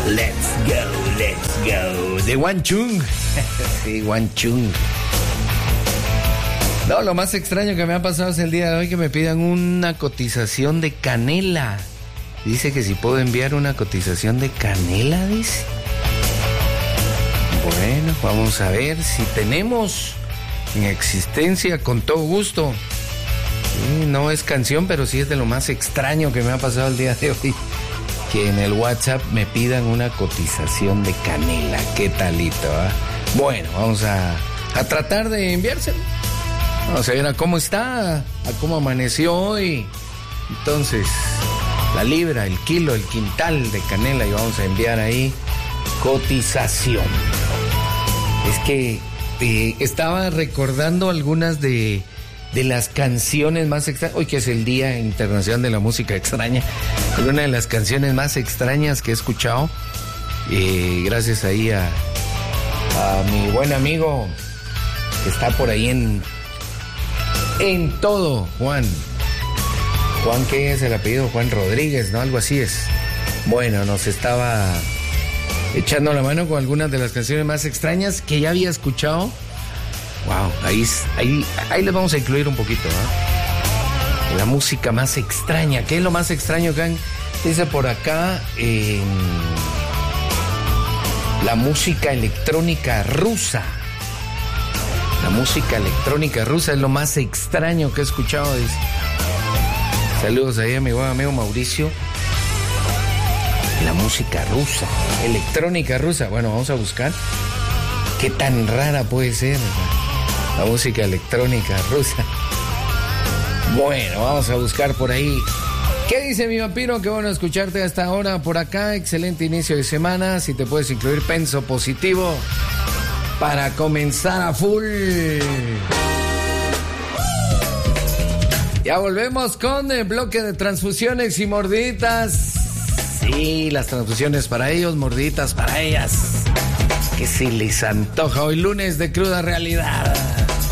Let's go. De Wang Chung. Sí, Wang Chung. No, lo más extraño que me ha pasado es el día de hoy que me pidan una cotización de canela. Dice que si puedo enviar una cotización de canela, dice. Bueno, vamos a ver si tenemos en existencia, con todo gusto. Sí, no es canción, pero sí es de lo más extraño que me ha pasado el día de hoy. Que en el WhatsApp me pidan una cotización de canela. ¿Qué talito? Bueno, vamos a tratar de enviárselo. Vamos a ver a cómo está, a cómo amaneció hoy. Entonces, la libra, el kilo, el quintal de canela y vamos a enviar ahí cotización. Es que estaba recordando algunas de las canciones más extrañas, hoy que es el Día Internacional de la Música Extraña, una de las canciones más extrañas que he escuchado, gracias ahí a mi buen amigo que está por ahí en todo, Juan, ¿qué es el apellido? Juan Rodríguez, ¿no? Algo así es. Bueno, nos estaba echando la mano con algunas de las canciones más extrañas que ya había escuchado. Wow, ahí les vamos a incluir un poquito, ¿no? La música más extraña. ¿Qué es lo más extraño que han? Dice por acá, la música electrónica rusa. La música electrónica rusa es lo más extraño que he escuchado, dice. Saludos ahí a mi buen amigo Mauricio. La música rusa, electrónica rusa. Bueno, vamos a buscar qué tan rara puede ser la música electrónica rusa. Bueno, vamos a buscar por ahí. ¿Qué dice mi vampiro? Qué bueno escucharte hasta ahora por acá. Excelente inicio de semana. Si te puedes incluir penso positivo para comenzar a full. Ya volvemos con el bloque de transfusiones y mordiditas. Sí, las transfusiones para ellos, mordiditas para ellas. Que si les antoja hoy lunes de cruda realidad.